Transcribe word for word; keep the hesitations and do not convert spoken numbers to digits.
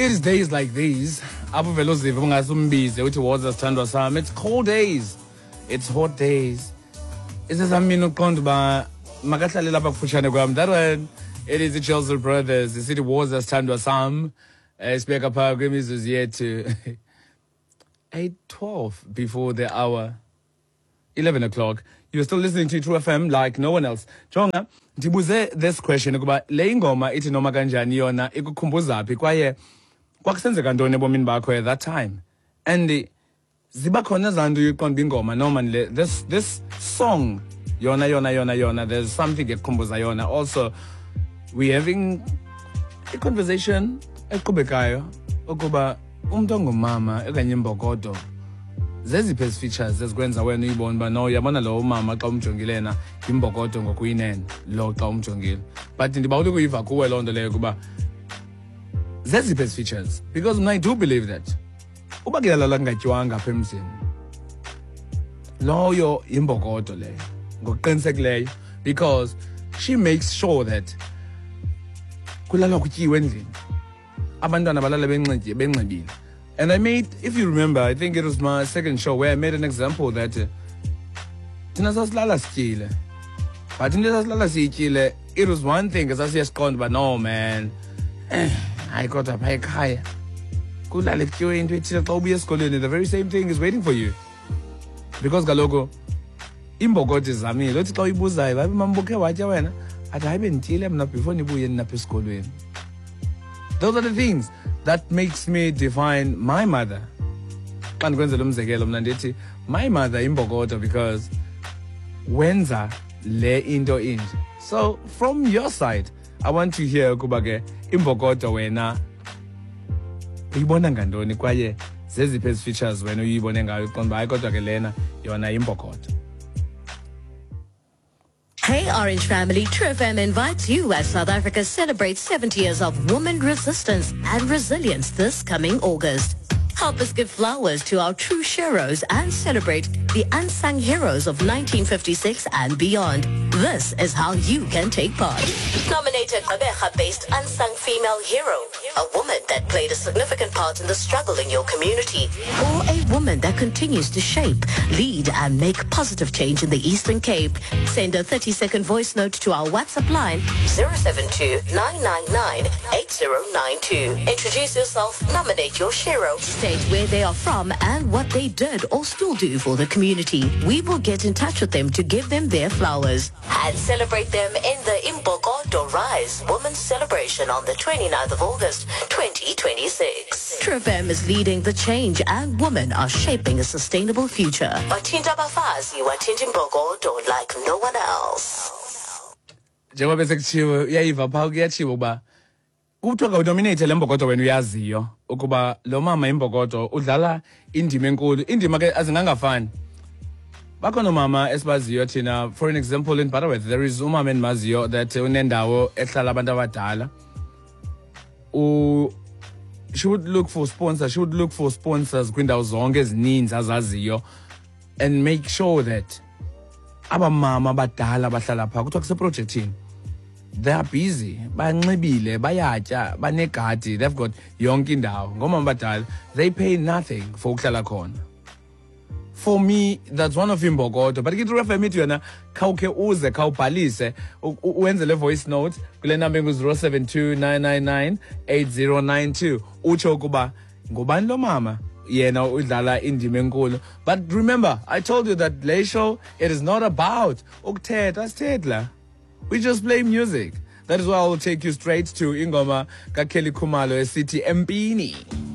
It is days like these. Apho vele uzive ungasumbize uthi woza sithandwa sami. It's cold days. It's hot days. Isizamina uqonda uba makahlale lapha kufutshane kwami. That one, it is the Chelsea Brothers. The city woza sithandwa sami. Sibeka phaa kwimizuzu yethu. eight twelve before the hour. eleven o'clock. You're still listening to True F M like no one else. Jonga, ndibuze this question ukuba le ingoma ithi noma kanjani yona ikukhumbuza phi kwaye kwakusenzeka ntoni ebomini bakho at that time. And ziba khona zanto uyiqonda ingoma noma le this this song yona yona yona yona there's something ekukhumbuza yona. Also we having a conversation eqhubekayo ukuba umuntu ongumama okanye imbokodo zeziphi ezi features ezikwenza wena uyibone uba no yabona lo umama xa umjongilena imbokodo ngokuyinene lo xa umjongile. But ndibawula ukuyiva kuwe loo nto leyo kuba zeziphi ezi features, because I do believe that uba kuyalala kungatyiwanga apha emzini loyo imbokodo leyo ngokuqinisekileyo, because she makes sure that kulalwa kutyiwe endlini, abantwana balala benxibile. And I made, if you remember, I think it was my second show where I made an example that thina sasilala sityile, but into sasilala sityile, it was one thing esasiyasiqonda but no man hayi kodwa phaa ekhaya kulale kutyiwe into ethile xa ubuya esikolweni the very same thing is waiting for you, because kaloku imbokodo izamile othi xa uyibuzayo babe mambukhe watya wena athi hayi bendityile mna before nibuye ninapha esikolweni. Those are the things that makes me define my mother. Xa ndikwenzela umzekelo mna ndithi my mother imbokodo because wenza le into inje. So from your side I want to hear ukuba ke imbokodo wena uyibona ngantoni kwaye zeziphi ezi features wena uyibone ngayo uqonda hayi kodwa ke lena yona imbokodo. Hey Orange family, True F M invites you as South Africa celebrates seventy years of woman resistance and resilience this coming August. Help us give flowers to our true heroes and celebrate the unsung heroes of nineteen fifty-six and beyond. This is how you can take part. Nominate a Gqeberha-based unsung female hero, a woman that played a significant part in the struggle in your community, or a woman that continues to shape, lead and make positive change in the Eastern Cape. Send a thirty-second voice note to our WhatsApp line zero seven two, nine nine nine, eight zero nine two. Introduce yourself, nominate your hero, state where they are from and what they did or still do for the community. We will get in touch with them to give them their flowers and celebrate them in the Imbokodo Rise Women's Celebration on the twenty-ninth of August, twenty twenty-six. True F M is leading the change and women are shaping a sustainable future. Wathinta abafazi, wathinta imbokodo like no one else. Njengoba bese kuthiwe uyayiva phaa kuyatshiwo ukuba kuthiwa ngawunominate le mbokodo wena uyaziyo ukuba lo mama imbokodo udlala indima enkulu. Indima ke azingangafani. Bakhona umama esibaziyo thina, for an example in Butterworth there is umama endimaziyo that unendawo ehlala abantu abadala. U she would look for sponsors, she would look for sponsors kwindawo zonke ezininzi azaziyo and make sure that abamama abadala bahlala phaa kuthiwa kuseprojectini they are busy, banxibile, bayatya, banegadi, they've got yonke indawo. Ngomama badala they pay nothing for ukuhlala khona. For me, that's one of imbokodo. But True F M ithi yona khawukhe uze khawubhalise uwenze le voice note kule number ngu zero seven two, nine nine nine, eight zero nine two. Utsho ukuba ngubani lo mama yena udlala indima enkulu. But remember, I told you that le show, it is not about ukuthetha sithetha. We just play music. That is why I will take you straight to ingoma kaKelly Khumalo esithi Empini.